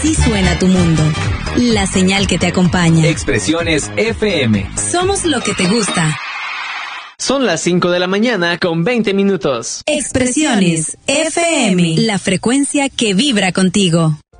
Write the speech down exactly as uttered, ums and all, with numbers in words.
Así suena tu mundo. La señal que te acompaña. Expresiones F M. Somos lo que te gusta. Son las cinco de la mañana con veinte minutos. Expresiones F M. La frecuencia que vibra contigo.